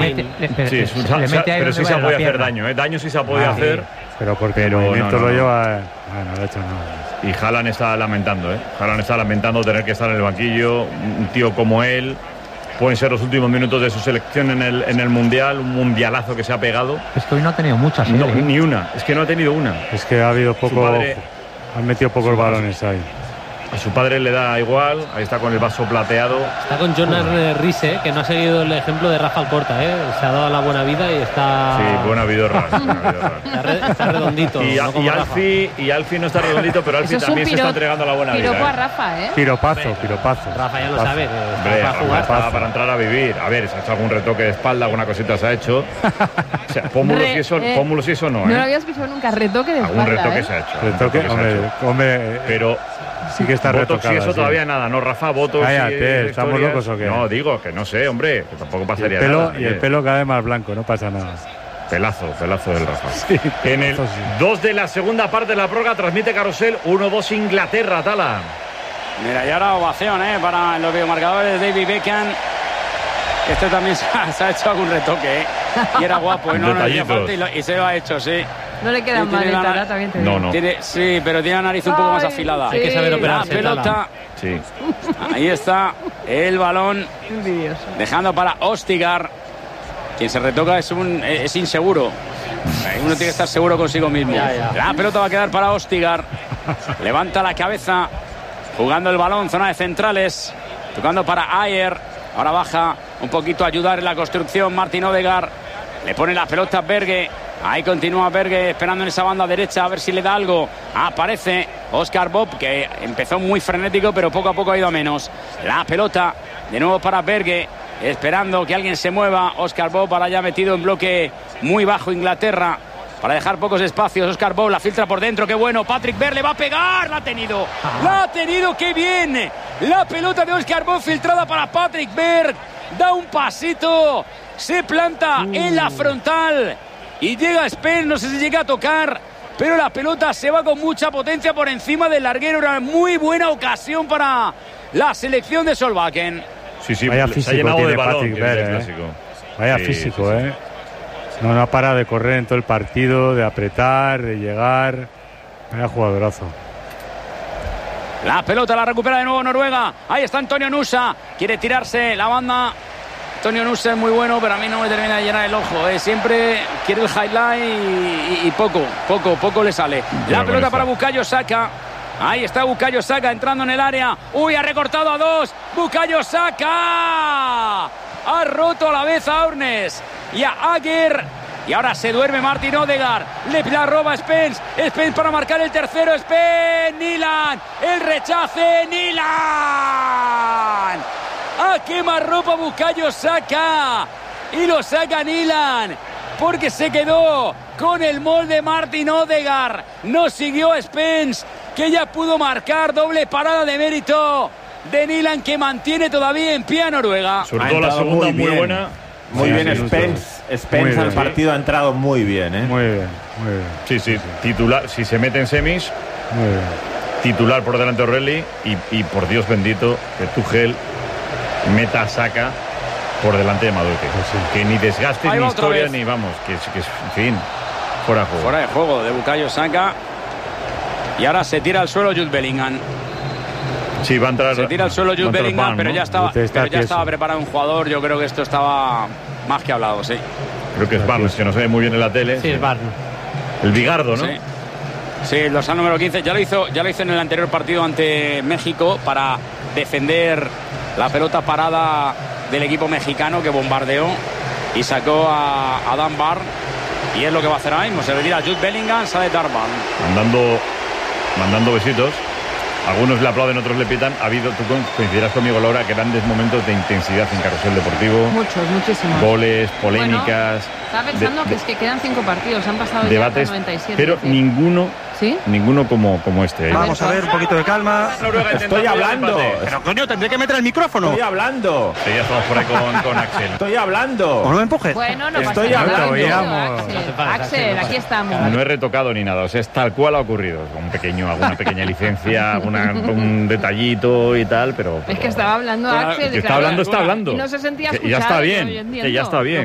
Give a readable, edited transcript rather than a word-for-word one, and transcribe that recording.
pero sí se ha podido hacer daño, daño sí se ha podido hacer. Pero porque el movimiento lo lleva... Bueno, no ha hecho nada. Y Haaland está lamentando, Haaland está lamentando tener que estar en el banquillo. Un tío como él, pueden ser los últimos minutos de su selección en el Mundial, un mundialazo que se ha pegado. Es que hoy no ha tenido muchas, no, ni una, es que no ha tenido una. Es que ha habido poco... Han metido pocos balones ahí. A su padre le da igual, ahí está con el vaso plateado. Está con Jonas Riise, que no ha seguido el ejemplo de Rafa Alcorta, Se ha dado la buena vida y está... Sí, buena vida rara. Está redondito. Y Alfie no está redondito, pero Alfie también se está entregando a la buena vida. Piropo a Rafa, Piropazo. Rafa ya lo sabe. Rafa estaba para entrar a vivir. A ver, se ha hecho algún retoque de espalda, alguna cosita se ha hecho. O sea, pómulos y eso no, No lo había escuchado nunca, retoque de espalda. Algún retoque se ha hecho. Hombre, pero... Sí que está retocada. Y eso todavía nada, ¿no, Rafa? Votos. Cállate, ¿estamos locos o qué? No, digo que no sé, hombre, que tampoco pasaría nada. Y el pelo cada vez más blanco, no pasa nada. Pelazo del Rafa. Sí, en el 2 de la segunda parte de la prórroga transmite Carrusel 1-2 Inglaterra, Tala. Mira, y ahora ovación, para los videomarcadores de David Beckham. Este también se ha hecho algún retoque, Y era guapo, no hacía falta y se lo ha hecho, sí. No le quedan mal, también te digo. No. Sí, pero tiene la nariz un poco más afilada. Sí. Hay que saber operarse. La pelota. Sí. Ahí está el balón. Envidioso. Dejando para Ostigar. Quien se retoca es inseguro. Uno tiene que estar seguro consigo mismo. Ya. La pelota va a quedar para Ostigar. Levanta la cabeza. Jugando el balón, zona de centrales. Tocando para Ayer. Ahora baja un poquito a ayudar en la construcción Martin Odegaard. Le pone la pelota a Berge. Ahí continúa Berge esperando en esa banda derecha a ver si le da algo. Aparece Oscar Bob, que empezó muy frenético pero poco a poco ha ido a menos. La pelota de nuevo para Berge, esperando que alguien se mueva. Oscar Bob ahora ya metido en bloque muy bajo Inglaterra para dejar pocos espacios. Oscar Bob la filtra por dentro, qué bueno. Patrick Berg le va a pegar, la ha tenido, qué bien. La pelota de Oscar Bob filtrada para Patrick Berg. Da un pasito, se planta en la frontal y llega Spence, no sé si llega a tocar, pero la pelota se va con mucha potencia por encima del larguero. Una muy buena ocasión para la selección de Solbakken. Sí, vaya se físico ha llenado tiene de balón, Patrick Berg, Vaya físico, No ha parado de correr en todo el partido, de apretar, de llegar. Vaya jugadorazo. La pelota la recupera de nuevo Noruega. Ahí está Antonio Nusa. Quiere tirarse la banda. Antonio Nusa es muy bueno, pero a mí no me termina de llenar el ojo. Siempre quiere el highlight y poco le sale. La pelota para Bukayo Saka. Ahí está Bukayo Saka entrando en el área. Uy, ha recortado a dos. Bukayo Saka. Ha roto a la vez a Aurnes y a Aguer. Y ahora se duerme Martin Odegaard. Le la roba Spence. Spence para marcar el tercero. Spence. Nilan. El rechace. Nilan. A quemarropa Bukayo Saka. Y lo saca Nilan. Porque se quedó con el molde Martin Odegaard. No siguió Spence, que ya pudo marcar. Doble parada de mérito de Nilan, que mantiene todavía en pie a Noruega. Sobre todo la segunda muy buena. Muy bien Spence al partido ha entrado muy bien, Muy bien. Sí. Titular, si se mete en semis. Muy bien. Titular por delante de O'Reilly y por Dios bendito que Tuchel meta a Saka por delante de Madueke. Que ni desgastes ni historia ni vamos, que en fin, fuera de juego. Fuera de juego de Bukayo Saka. Y ahora se tira al suelo Jude Bellingham. Sí, va a entrar. Se tira al suelo Jude Bellingham, Barn, pero ¿no? ya estaba preparado un jugador. Yo creo que esto estaba más que hablado, sí. Creo que es Barnes, que no se ve muy bien en la tele. Sí, es Barnes. El Bigardo, ¿no? Sí, el dorsal número 15. Ya lo hizo en el anterior partido ante México para defender la pelota parada del equipo mexicano que bombardeó y sacó a Dan Barn. Y es lo que va a hacer ahora mismo. Se retira Jude Bellingham, sale Dan Barn. Mandando besitos. Algunos le aplauden, otros le pitan. Ha habido, tú coincidirás conmigo, Laura, grandes momentos de intensidad en Carrusel Deportivo. Muchísimos. Goles, polémicas. Estaba pensando que es que quedan 5 partidos, han pasado debates, ya 97. pero ninguno como este. Vamos a ver, un poquito de calma. Estoy hablando. Pero coño, tendré que meter el micrófono. Estoy hablando. Sí, ya estamos por ahí con Axel. Estoy hablando. O no me empujes. Bueno, no Estoy pasa nada. hablando. Axel, aquí estamos. No he retocado ni nada, o sea, es tal cual ha ocurrido. Alguna pequeña licencia, un detallito y tal, pero... Es que estaba hablando Axel. Que está hablando. Y no se sentía escuchado. Que ya está bien, que ya está bien.